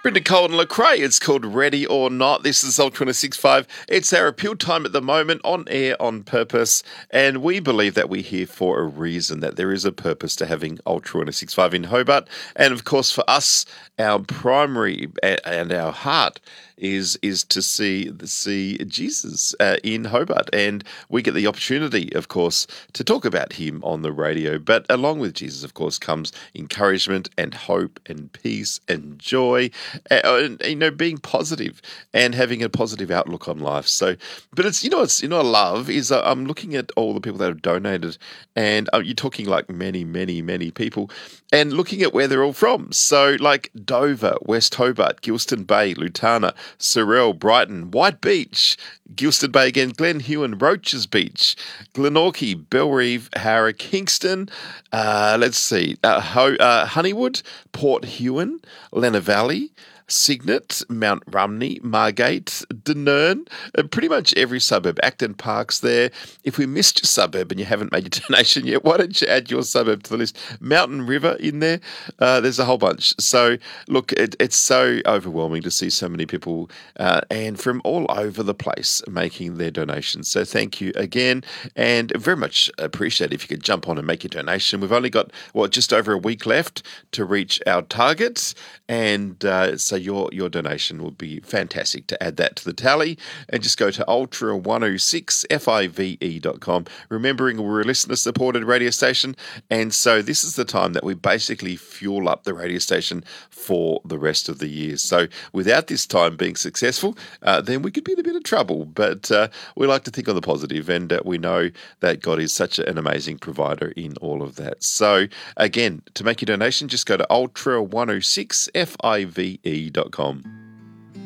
Brendan Cole and Lecrae, it's called Ready or Not. This is Ultra 1065. It's our appeal time at the moment, on air, on purpose, and we believe that we're here for a reason, that there is a purpose to having Ultra 1065 in Hobart. And of course, for us, our primary and our heart is to see Jesus in Hobart, and we get the opportunity, of course, to talk about him on the radio. But along with Jesus, of course, comes encouragement and hope and peace and joy, and being positive and having a positive outlook on life. So, but it's I love is I'm looking at all the people that have donated, and you're talking like many, many, many people, and looking at where they're all from. So, like Dover, West Hobart, Gilston Bay, Lutana, Sorell, Brighton, White Beach, Gilston Bay again, Glen Huon, Roaches Beach, Glenorchy, Bellerive, Harra, Kingston, Honeywood, Port Huon, Lenna Valley, Cygnet, Mount Rumney, Margate, Denern, pretty much every suburb. Acton Park's there. If we missed your suburb and you haven't made your donation yet, why don't you add your suburb to the list? Mountain River in there. There's a whole bunch. So, look, it's so overwhelming to see so many people and from all over the place making their donations. So thank you again, and very much appreciate if you could jump on and make your donation. We've only got, just over a week left to reach our targets, and so your donation would be fantastic to add that to the tally, and just go to ultra106five.com. Remembering we're a listener-supported radio station, and so this is the time that we basically fuel up the radio station for the rest of the year. So without this time being successful, then we could be in a bit of trouble. But we like to think on the positive, and we know that God is such an amazing provider in all of that. So again, to make your donation, just go to ultra106five.com.